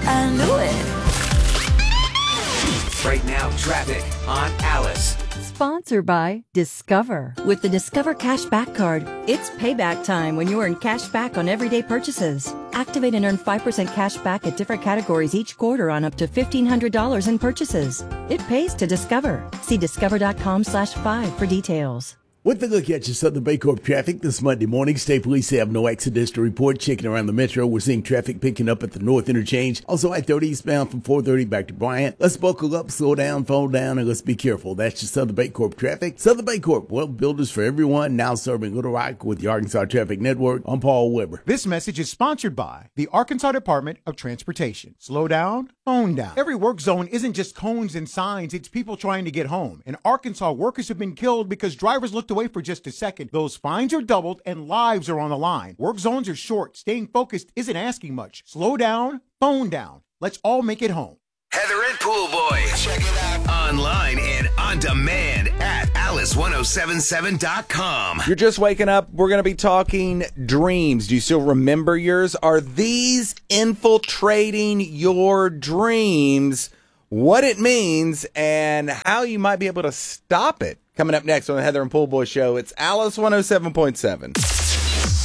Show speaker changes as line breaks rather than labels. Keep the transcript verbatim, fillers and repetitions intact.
I knew it.
Right now, traffic on Alice.
Sponsored by Discover. With the Discover Cashback Card, it's payback time when you earn cash back on everyday purchases. Activate and earn five percent cash back at different categories each quarter on up to fifteen hundred dollars in purchases. It pays to Discover. See discover.com slash five for details.
With a look at your Southern Baycorp traffic this Monday morning, State Police have no accidents to report. Checking around the metro, we're seeing traffic picking up at the North Interchange. Also, I thirty eastbound from four thirty back to Bryant. Let's buckle up, slow down, fall down, and let's be careful. That's your Southern Baycorp traffic. Southern Baycorp, well, builders for everyone, now serving Little Rock with the Arkansas Traffic Network. I'm Paul Weber.
This message is sponsored by the Arkansas Department of Transportation. Slow down, phone down. Every work zone isn't just cones and signs, it's people trying to get home. In Arkansas, workers have been killed because drivers looked away for just a second. Those fines are doubled and lives are on the line. Work zones are short. Staying focused isn't asking much. Slow down, phone down. Let's all make it home.
Heather and Pool Boys. Check it out online and on demand at alice ten seventy-seven dot com.
You're just waking up. We're going to be talking dreams. Do you still remember yours? Are these infiltrating your dreams? What it means and how you might be able to stop it. Coming up next on the Heather and Pool Boys Show, it's Alice one oh seven point seven.